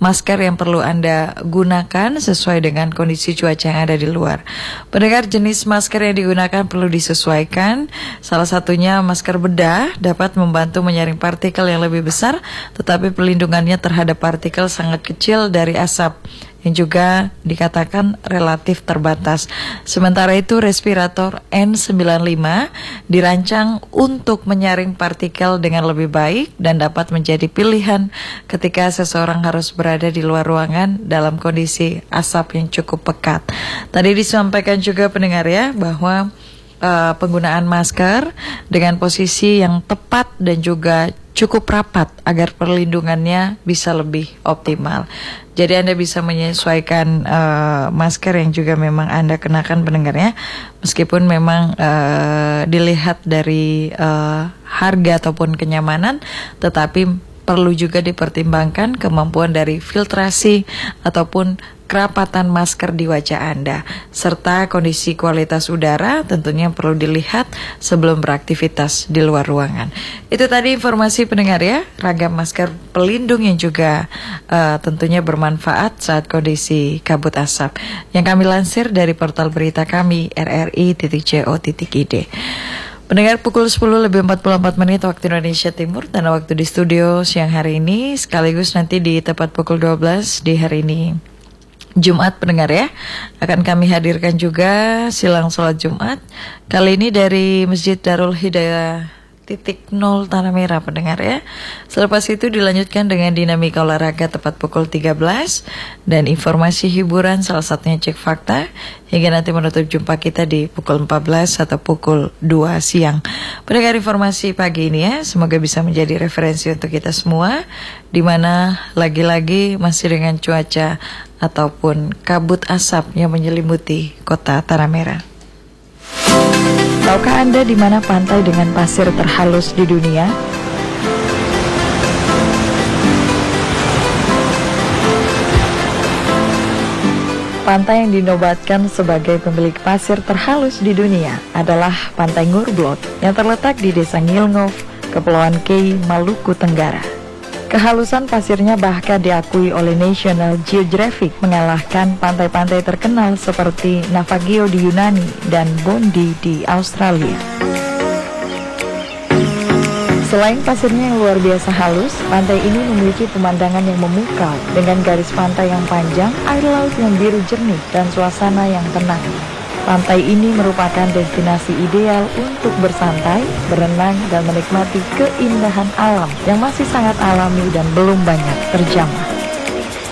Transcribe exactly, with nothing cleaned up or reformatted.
masker yang perlu Anda gunakan sesuai dengan kondisi cuaca yang ada di luar. Pendengar, jenis masker yang digunakan perlu disesuaikan. Salah satunya masker bedah dapat membantu menyaring partikel yang lebih besar, tetapi pelindungannya terhadap partikel sangat kecil dari asap, yang juga dikatakan relatif terbatas. Sementara itu respirator N sembilan puluh lima dirancang untuk menyaring partikel dengan lebih baik dan dapat menjadi pilihan ketika seseorang harus berada di luar ruangan dalam kondisi asap yang cukup pekat. Tadi disampaikan juga pendengar ya bahwa uh, penggunaan masker dengan posisi yang tepat dan juga cukup rapat agar perlindungannya bisa lebih optimal. Jadi Anda bisa menyesuaikan uh, masker yang juga memang Anda kenakan pendengarnya, meskipun memang uh, dilihat dari uh, harga ataupun kenyamanan, tetapi perlu juga dipertimbangkan kemampuan dari filtrasi ataupun kerapatan masker di wajah Anda, serta kondisi kualitas udara tentunya perlu dilihat sebelum beraktivitas di luar ruangan. Itu tadi informasi pendengar ya, ragam masker pelindung yang juga uh, tentunya bermanfaat saat kondisi kabut asap, yang kami lansir dari portal berita kami r r i titik co titik i d. Pendengar, pukul sepuluh lebih empat puluh empat menit waktu Indonesia Timur, dan waktu di studio siang hari ini, sekaligus nanti di tepat pukul dua belas di hari ini Jumat pendengar ya, akan kami hadirkan juga silang sholat Jumat, kali ini dari Masjid Darul Hidayah titik nol Tanah Merah pendengar ya. Selepas itu dilanjutkan dengan dinamika olahraga tepat pukul tiga belas dan informasi hiburan, salah satunya cek fakta, hingga nanti menutup jumpa kita di pukul empat belas atau pukul dua siang. Pendengar, informasi pagi ini ya, semoga bisa menjadi referensi untuk kita semua, di mana lagi-lagi masih dengan cuaca ataupun kabut asap yang menyelimuti kota Tanah Merah. Tahukah Anda di mana pantai dengan pasir terhalus di dunia? Pantai yang dinobatkan sebagai pemilik pasir terhalus di dunia adalah Pantai Ngurblot yang terletak di Desa Ngilngov, Kepulauan Kei, Maluku Tenggara. Kehalusan pasirnya bahkan diakui oleh National Geographic, mengalahkan pantai-pantai terkenal seperti Navagio di Yunani dan Bondi di Australia. Selain pasirnya yang luar biasa halus, pantai ini memiliki pemandangan yang memukau dengan garis pantai yang panjang, air laut yang biru jernih, dan suasana yang tenang. Pantai ini merupakan destinasi ideal untuk bersantai, berenang, dan menikmati keindahan alam yang masih sangat alami dan belum banyak terjamah.